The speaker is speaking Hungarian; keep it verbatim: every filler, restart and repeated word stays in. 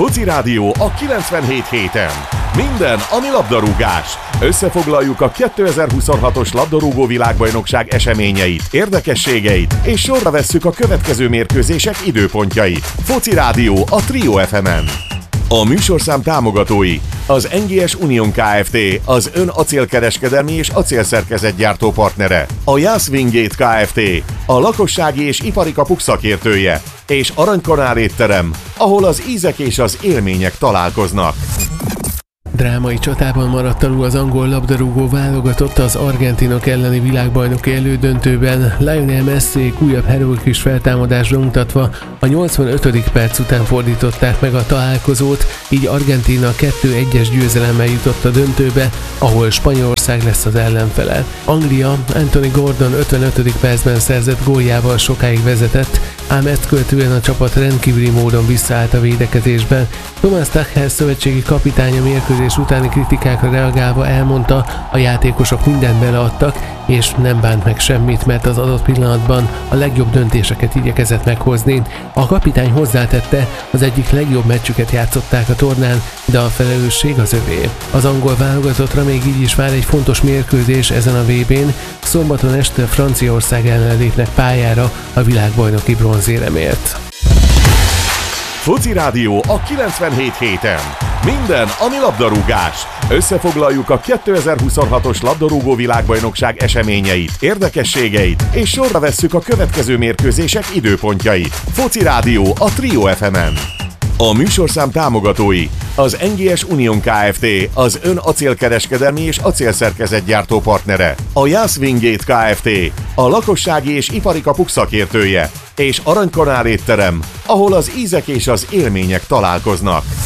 Foci Rádió a kilencvenhét héten. Minden, ami labdarúgás. Összefoglaljuk a kétezer-huszonhatos labdarúgó világbajnokság eseményeit, érdekességeit, és sorra vesszük a következő mérkőzések időpontjait. Foci Rádió a Trio ef emen. A műsorszám támogatói: az en gé es Union Kft., az ön acélkereskedelmi és acélszerkezetgyártó partnere, a Jász Wingate Kft., a lakossági és ipari kapuk szakértője, és Aranykanál étterem, ahol az ízek és az élmények találkoznak. Drámai csatában maradt alul az angol labdarúgó válogatott az argentinok elleni világbajnoki elődöntőben. Lionel Messi újabb heroikus feltámadásra mutatva a nyolcvanötödik perc után fordították meg a találkozót, így Argentína kettő egyes győzelemmel jutott a döntőbe, ahol Spanyolország lesz az ellenfele. Anglia Anthony Gordon ötvenötödik percben szerzett góljával sokáig vezetett, ám ezt követően a csapat rendkívüli módon visszaállt a védekezésben. Thomas Tuchel szövetségi kapitány a mérkőzés utáni kritikákra reagálva elmondta, a játékosok mindent beleadtak, és nem bánt meg semmit, mert az adott pillanatban a legjobb döntéseket igyekezett meghozni. A kapitány hozzátette, az egyik legjobb meccsüket játszották a tornán, de a felelősség az övé. Az angol válogatottra még így is vár egy fontos mérkőzés ezen a vé bén, szombaton este Franciaország ellen lépnek pályára a világbajnoki bronzéremért. Foci Rádió a kilencvenhét héten. Minden, ami labdarúgás. Összefoglaljuk a kétezer-huszonhatos labdarúgó világbajnokság eseményeit, érdekességeit, és sorra vesszük a következő mérkőzések időpontjait. Foci Rádió a Trio ef emen. A műsorszám támogatói: az en gé es Union Kft., az ön acélkereskedelmi és acélszerkezetgyártó partnere, a Jász Wingate Kft., a lakossági és ipari kapuk szakértője, és Aranykanál étterem, ahol az ízek és az élmények találkoznak.